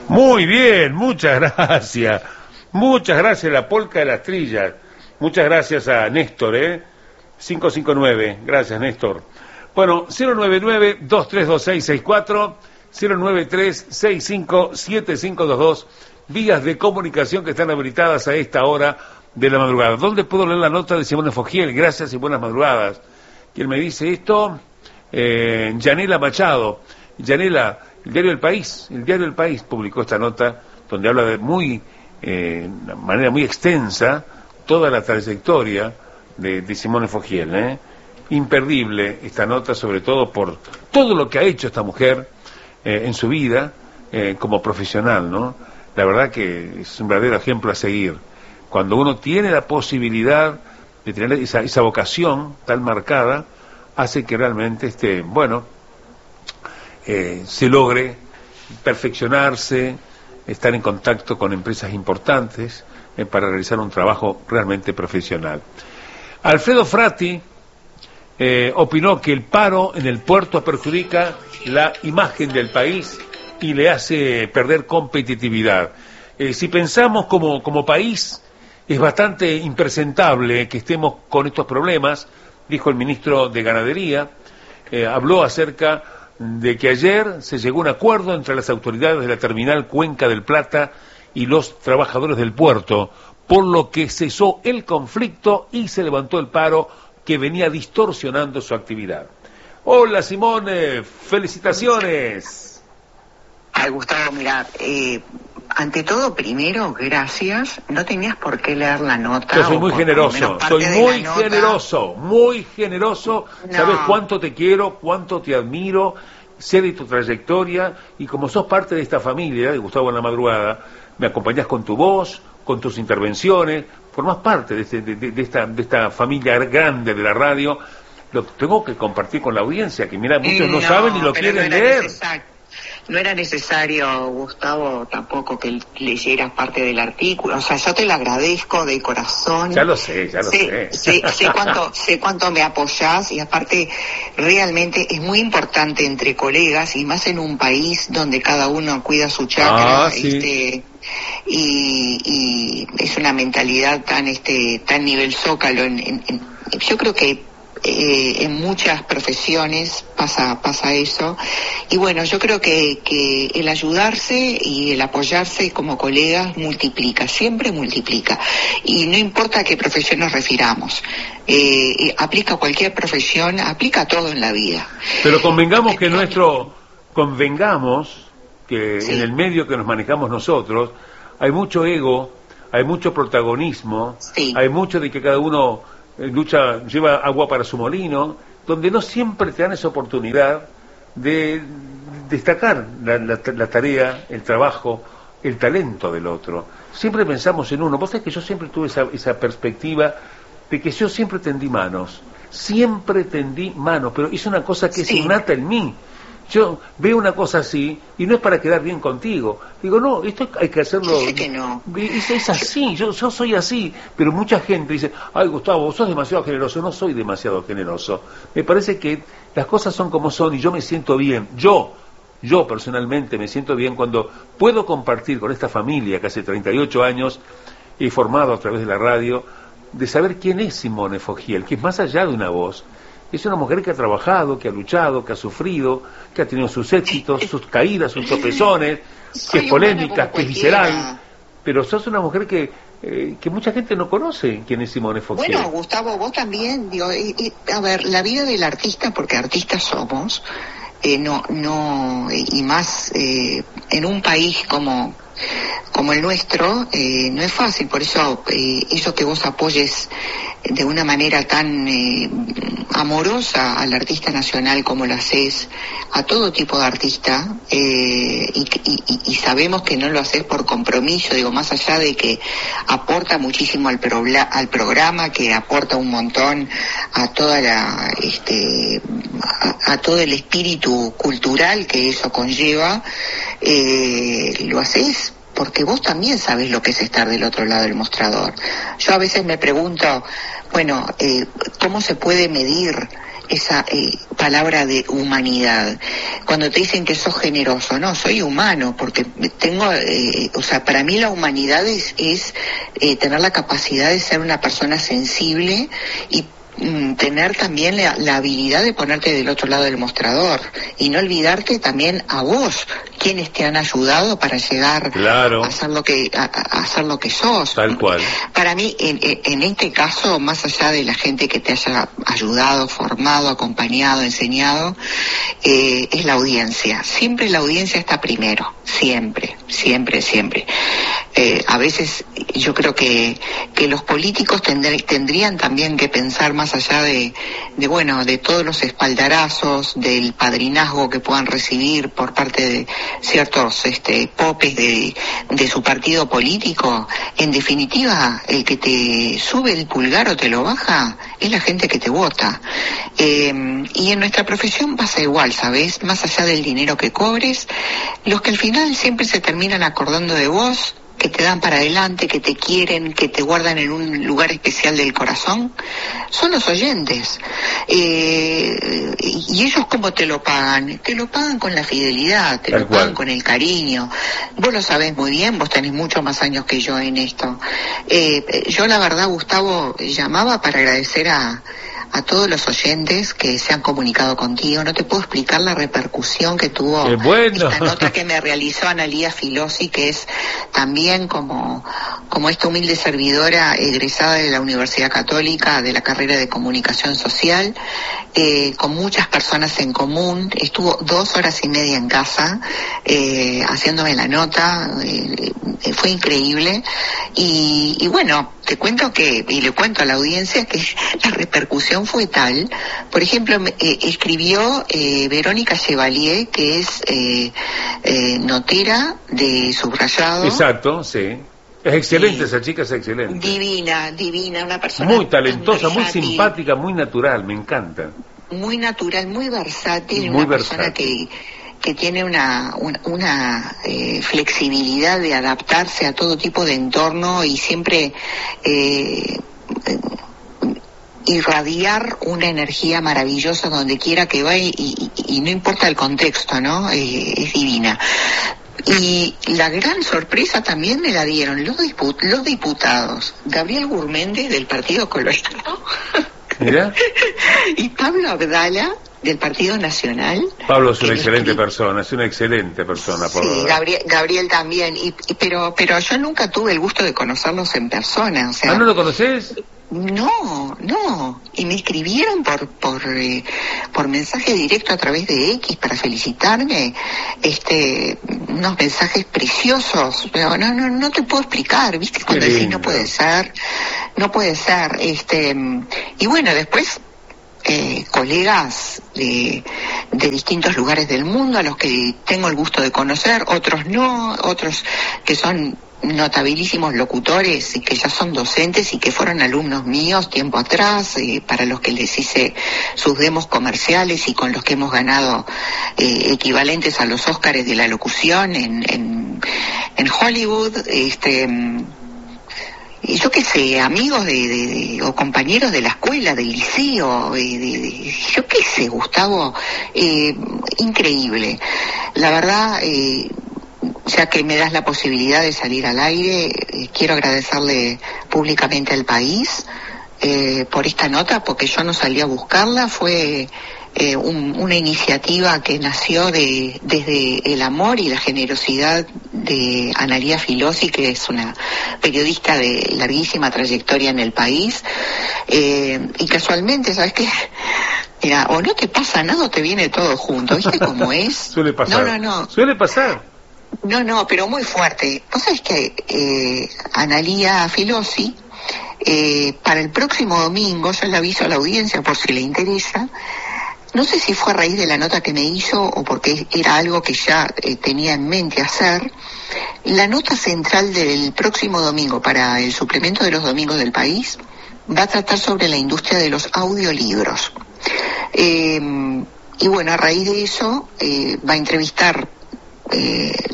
Muy bien, muchas gracias. Muchas gracias, la polca de las trillas. Muchas gracias a Néstor, 559. Gracias, Néstor. Bueno, 099-232664, 093-657522, vías de comunicación que están habilitadas a esta hora de la madrugada. ¿Dónde puedo leer la nota de Simone Fogiel? Gracias y buenas madrugadas. ¿Quién me dice esto? Yanela Machado. Yanela, el diario El País publicó esta nota donde habla de manera muy extensa toda la trayectoria de Simone Fogiel, Imperdible esta nota, sobre todo por todo lo que ha hecho esta mujer en su vida como profesional, ¿no? La verdad que es un verdadero ejemplo a seguir. Cuando uno tiene la posibilidad de tener esa vocación tan marcada, hace que realmente se logre perfeccionarse, estar en contacto con empresas importantes para realizar un trabajo realmente profesional. Alfredo Frati opinó que el paro en el puerto perjudica la imagen del país y le hace perder competitividad. Si pensamos como país, es bastante impresentable que estemos con estos problemas, dijo el ministro de Ganadería. Habló acerca de que ayer se llegó a un acuerdo entre las autoridades de la terminal Cuenca del Plata y los trabajadores del puerto, por lo que cesó el conflicto y se levantó el paro que venía distorsionando su actividad. Hola Simone, felicitaciones. Ay, Gustavo, mira, ante todo, primero, gracias. No tenías por qué leer la nota. Yo soy muy generoso, muy generoso. No. Sabes cuánto te quiero, cuánto te admiro, sé de tu trayectoria, y como sos parte de esta familia de Gustavo en la Madrugada, me acompañás con tu voz, con tus intervenciones, formás parte de esta familia grande de la radio. Lo tengo que compartir con la audiencia, que mira, muchos no saben y lo quieren leer. No era necesario, Gustavo, tampoco que leyeras parte del artículo. O sea, yo te lo agradezco de corazón. Ya lo sé. Sé cuánto me apoyás, y aparte realmente es muy importante entre colegas, y más en un país donde cada uno cuida su chakra, sí. y es una mentalidad tan nivel zócalo. Yo creo que en muchas profesiones pasa eso, y bueno, yo creo que el ayudarse y el apoyarse como colegas siempre multiplica, y no importa a qué profesión nos refiramos, aplica a cualquier profesión, aplica a todo en la vida. Pero convengamos que sí, en el medio que nos manejamos nosotros hay mucho ego, hay mucho protagonismo, sí, hay mucho de que cada uno lleva agua para su molino, donde no siempre te dan esa oportunidad de destacar la tarea, el trabajo, el talento del otro. Siempre pensamos en uno. Vos sabés que yo siempre tuve esa perspectiva de que yo siempre tendí manos, pero es una cosa que es innata en mí. Yo veo una cosa así y no es para quedar bien contigo. Digo, no, esto hay que hacerlo. Sé que no. Es así, yo soy así. Pero mucha gente dice, ay Gustavo, vos sos demasiado generoso. No soy demasiado generoso. Me parece que las cosas son como son y yo me siento bien. Yo personalmente me siento bien cuando puedo compartir con esta familia que hace 38 años he formado a través de la radio, de saber quién es Simone Fogiel, que es más allá de una voz. Es una mujer que ha trabajado, que ha luchado, que ha sufrido, que ha tenido sus éxitos, sus caídas, sus tropezones, que es polémica, que es visceral. Pero sos una mujer que mucha gente no conoce quién es Simone Fogiel. Bueno, Gustavo, vos también, a ver, la vida del artista, porque artistas somos, y más en un país como el nuestro, no es fácil. Por eso que vos apoyes de una manera tan amorosa al artista nacional como lo haces, a todo tipo de artista, y sabemos que no lo haces por compromiso, más allá de que aporta muchísimo al programa, que aporta un montón a toda a todo el espíritu cultural que eso conlleva, lo haces porque vos también sabés lo que es estar del otro lado del mostrador. Yo a veces me pregunto, ¿cómo se puede medir esa palabra de humanidad. Cuando te dicen que sos generoso, no, soy humano, porque tengo, o sea, para mí la humanidad es tener la capacidad de ser una persona sensible y tener también la habilidad de ponerte del otro lado del mostrador y no olvidarte también a vos, quienes te han ayudado para llegar a hacer lo que sos. Tal cual. Para mí, en este caso, más allá de la gente que te haya ayudado, formado, acompañado, enseñado, es la audiencia. Siempre la audiencia está primero, siempre. A veces yo creo que los políticos tendrían también que pensar más allá de todos los espaldarazos, del padrinazgo que puedan recibir por parte de ciertos popes de su partido político. En definitiva, el que te sube el pulgar o te lo baja es la gente que te vota. Y en nuestra profesión pasa igual, ¿sabes? Más allá del dinero que cobres, los que al final siempre se terminan acordando de vos, que te dan para adelante, que te quieren, que te guardan en un lugar especial del corazón, son los oyentes. Y ellos, ¿cómo te lo pagan? Te lo pagan con la fidelidad, te lo pagan con el cariño. Vos lo sabés muy bien, vos tenés muchos más años que yo en esto. Yo la verdad, Gustavo, llamaba para agradecer a todos los oyentes que se han comunicado contigo. No te puedo explicar la repercusión que tuvo esta nota que me realizó Analía Filosi, que es también como esta humilde servidora egresada de la Universidad Católica de la carrera de Comunicación Social, con muchas personas en común. Estuvo 2 horas y media en casa haciéndome la nota. Fue increíble. Y bueno, te cuento y le cuento a la audiencia que la repercusión fue tal. Por ejemplo, escribió Verónica Chevalier, que es notera de Subrayado. Exacto, sí. Es excelente, esa chica es excelente. Divina, una persona muy talentosa, muy simpática, muy natural, me encanta. Muy natural, muy versátil, persona que tiene una flexibilidad de adaptarse a todo tipo de entorno y siempre irradiar una energía maravillosa donde quiera que vaya y no importa el contexto, ¿no? Es divina. Y la gran sorpresa también me la dieron los diputados Gabriel Gurméndez del Partido Colorado. ¿Mira? Y Pablo Abdala del Partido Nacional. Pablo es una excelente persona, Sí, Gabriel también, pero yo nunca tuve el gusto de conocerlos en persona, o sea. ¿Ah, no lo conoces? No, y me escribieron por mensaje directo a través de X para felicitarme, unos mensajes preciosos, pero no te puedo explicar, ¿viste? Cuando decís no puede ser, y bueno, después colegas de distintos lugares del mundo a los que tengo el gusto de conocer, otros no, otros que son notabilísimos locutores y que ya son docentes y que fueron alumnos míos tiempo atrás, para los que les hice sus demos comerciales y con los que hemos ganado equivalentes a los Óscares de la locución en Hollywood, y yo qué sé, amigos o compañeros de la escuela, del liceo, yo qué sé, Gustavo, increíble. La verdad, ya que me das la posibilidad de salir al aire, quiero agradecerle públicamente al país por esta nota, porque yo no salí a buscarla, fue una iniciativa que nació desde el amor y la generosidad de Analía Filosi, que es una periodista de larguísima trayectoria en el país, y casualmente, ¿sabes qué? Mira, o no te pasa nada o te viene todo junto, ¿viste cómo es? Suele pasar. No. Suele pasar. No, pero muy fuerte. Vos sabés que Analía Filosi, para el próximo domingo, yo le aviso a la audiencia por si le interesa, no sé si fue a raíz de la nota que me hizo o porque era algo que ya tenía en mente hacer, la nota central del próximo domingo para el suplemento de los domingos del país va a tratar sobre la industria de los audiolibros. Y bueno, a raíz de eso va a entrevistar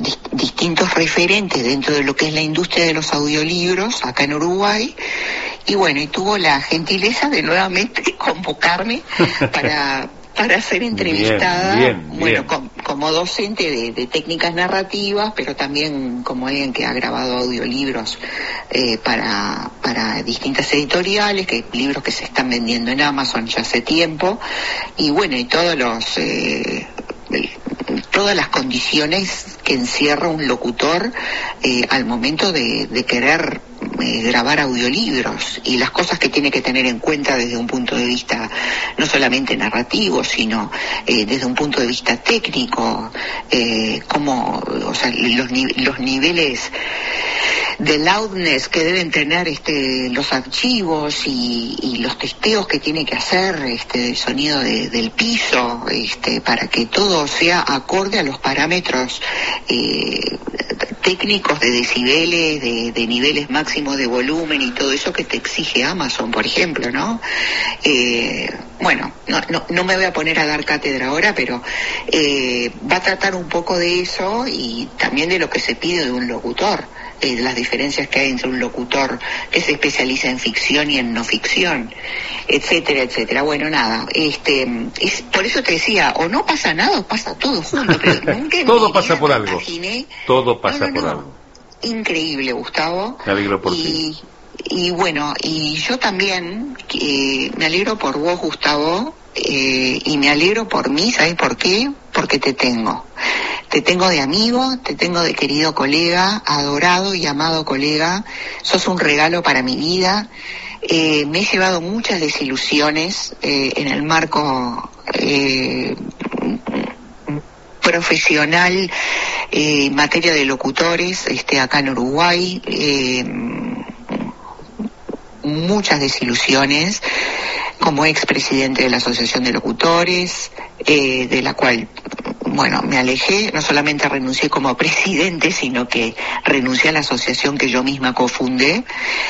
distintos referentes dentro de lo que es la industria de los audiolibros acá en Uruguay, bueno, y tuvo la gentileza de nuevamente convocarme para ser entrevistada, bien. Bueno, como docente de técnicas narrativas, pero también como alguien que ha grabado audiolibros para distintas editoriales, libros que se están vendiendo en Amazon ya hace tiempo, y bueno, y todas las condiciones que encierra un locutor al momento de querer grabar audiolibros, y las cosas que tiene que tener en cuenta desde un punto de vista no solamente narrativo, sino desde un punto de vista técnico, los niveles de loudness que deben tener los archivos y los testeos que tiene que hacer de sonido del piso, para que todo sea acorde a los parámetros técnicos de decibeles, de niveles máximos de volumen y todo eso que te exige Amazon, por ejemplo, ¿no? Bueno, no me voy a poner a dar cátedra ahora, pero va a tratar un poco de eso y también de lo que se pide de un locutor, de las diferencias que hay entre un locutor que se especializa en ficción y en no ficción, etcétera, etcétera. Bueno, nada, por eso te decía, o no pasa nada o pasa todo junto, pero nunca todo pasa por algo. Imaginé, todo pasa por algo. Increíble, Gustavo. Me alegro por ti. Y bueno, y yo también me alegro por vos, Gustavo, y me alegro por mí, ¿sabes por qué? Porque te tengo de amigo, te tengo de querido colega, adorado y amado colega, sos un regalo para mi vida. Me he llevado muchas desilusiones en el marco profesional en materia de locutores acá en Uruguay, muchas desilusiones como expresidente de la Asociación de Locutores, de la cual, bueno, me alejé, no solamente renuncié como presidente, sino que renuncié a la asociación que yo misma cofundé.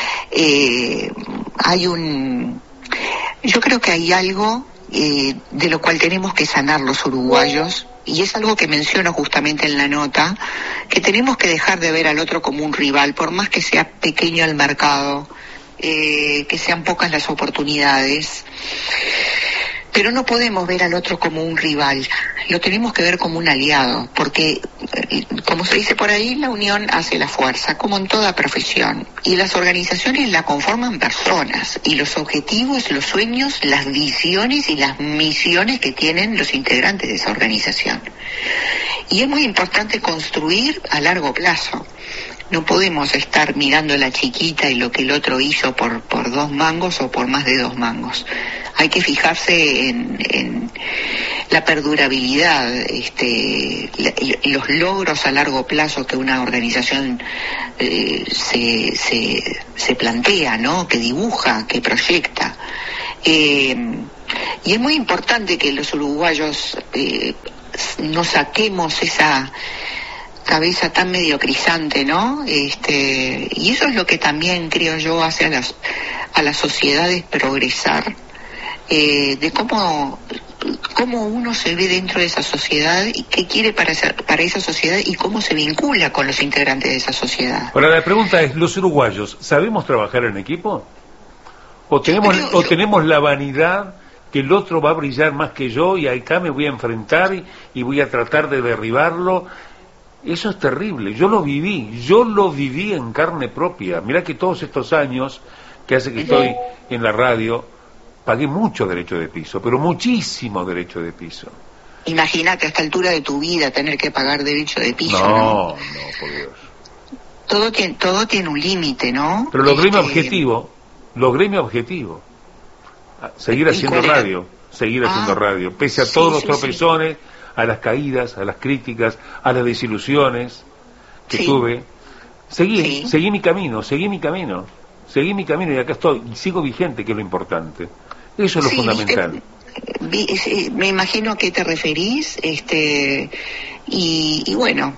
Yo creo que hay algo de lo cual tenemos que sanar los uruguayos, y es algo que menciono justamente en la nota, que tenemos que dejar de ver al otro como un rival, por más que sea pequeño el mercado, que sean pocas las oportunidades, pero no podemos ver al otro como un rival, lo tenemos que ver como un aliado, porque, como se dice por ahí, la unión hace la fuerza, como en toda profesión, y las organizaciones la conforman personas, y los objetivos, los sueños, las visiones y las misiones que tienen los integrantes de esa organización. Y es muy importante construir a largo plazo. No podemos estar mirando la chiquita y lo que el otro hizo por 2 mangos o por más de 2 mangos. Hay que fijarse en la perdurabilidad, los logros a largo plazo que una organización se plantea, ¿no? Que dibuja, que proyecta. Y es muy importante que los uruguayos no saquemos esa cabeza tan mediocrizante, ¿no? Y eso es lo que también creo yo hace a las sociedades progresar, de cómo uno se ve dentro de esa sociedad y qué quiere para esa sociedad y cómo se vincula con los integrantes de esa sociedad. Ahora la pregunta es, ¿los uruguayos sabemos trabajar en equipo? ¿O tenemos la vanidad que el otro va a brillar más que yo y acá me voy a enfrentar y voy a tratar de derribarlo? Eso es terrible, yo lo viví en carne propia. Mirá que todos estos años que hace que estoy en la radio, pagué mucho derecho de piso, pero muchísimo derecho de piso. Imagínate a esta altura de tu vida tener que pagar derecho de piso. No, por Dios. Todo tiene un límite, ¿no? Pero logré mi objetivo, seguir haciendo radio, pese a todos los tropezones, a las caídas, a las críticas, a las desilusiones que tuve. Seguí mi camino y acá estoy, y sigo vigente, que es lo importante. Eso es lo fundamental. Me imagino a qué te referís, y bueno,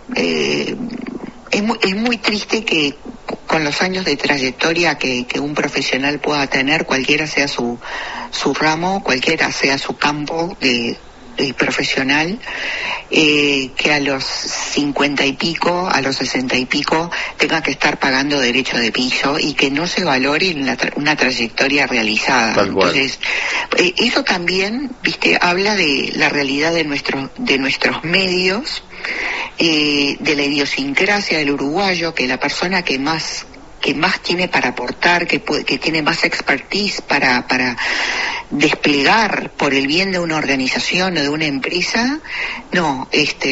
es muy triste que con los años de trayectoria que un profesional pueda tener, cualquiera sea su ramo, cualquiera sea su campo de profesional, que a los 50 y pico, a los 60 y pico, tenga que estar pagando derecho de piso y que no se valore una trayectoria realizada. Entonces, eso también, viste, habla de la realidad de nuestros medios, de la idiosincrasia del uruguayo, que la persona que más tiene para aportar, que tiene más expertise para desplegar por el bien de una organización o de una empresa, no,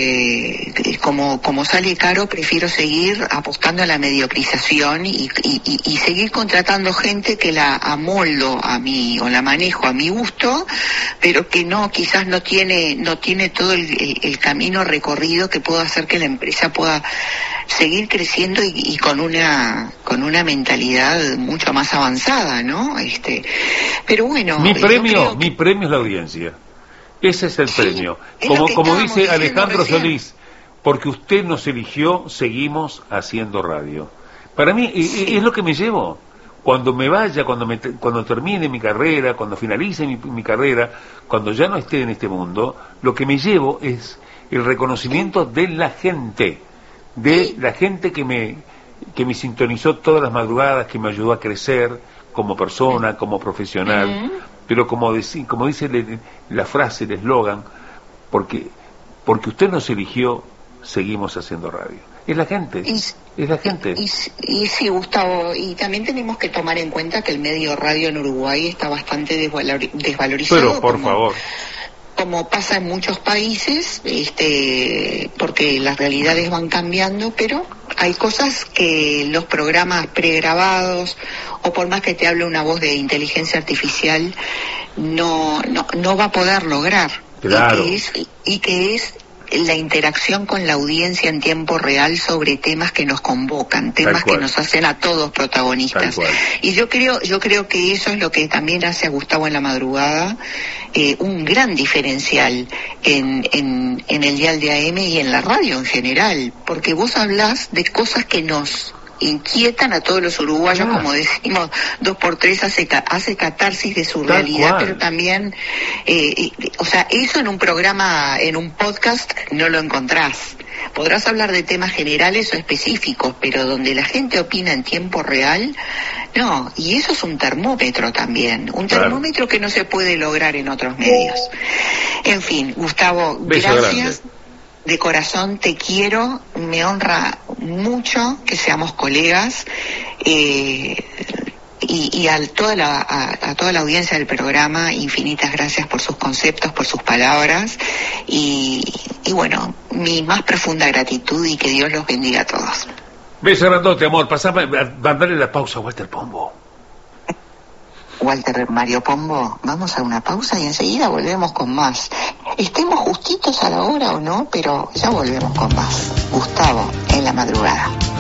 como sale caro, prefiero seguir apostando a la mediocrización y seguir contratando gente que la amoldo a mí o la manejo a mi gusto, pero que quizás no tiene todo el camino recorrido que pueda hacer que la empresa pueda seguir creciendo y con una mentalidad mucho más avanzada, ¿no? Pero bueno, mi premio es la audiencia. Ese es el premio. Como dice Alejandro Solís, porque usted nos eligió, seguimos haciendo radio. Para mí es lo que me llevo. Cuando me vaya, cuando termine mi carrera, cuando finalice mi carrera, cuando ya no esté en este mundo, lo que me llevo es el reconocimiento de la gente. De la gente que me sintonizó todas las madrugadas, que me ayudó a crecer como persona, como profesional, pero como dice la frase, el eslogan, porque usted nos eligió, seguimos haciendo radio. Es la gente, es la gente. Y sí, Gustavo, y también tenemos que tomar en cuenta que el medio radio en Uruguay está bastante desvalorizado. Pero, por favor, como pasa en muchos países, porque las realidades van cambiando, pero hay cosas que los programas pregrabados, o por más que te hable una voz de inteligencia artificial, no va a poder lograr. Claro. Y que es la interacción con la audiencia en tiempo real sobre temas que nos convocan, temas que nos hacen a todos protagonistas. Y yo creo que eso es lo que también hace a Gustavo en la Madrugada un gran diferencial en el dial de AM y en la radio en general, porque vos hablás de cosas que nos inquietan a todos los uruguayos, como decimos, 2x3 hace catarsis de su realidad, pero también, eso en un programa, en un podcast, no lo encontrás. Podrás hablar de temas generales o específicos, pero donde la gente opina en tiempo real, no, y eso es un termómetro también, termómetro que no se puede lograr en otros medios. En fin, Gustavo, gracias. Grande. De corazón te quiero, me honra mucho que seamos colegas, y a toda la audiencia del programa, infinitas gracias por sus conceptos, por sus palabras, y bueno, mi más profunda gratitud y que Dios los bendiga a todos. Beso grandote, amor. Pasame, mandarle la pausa a Walter Pombo. Walter Mario Pombo, vamos a una pausa y enseguida volvemos con más. Estemos justitos a la hora o no, pero ya volvemos con más. Gustavo, en la madrugada.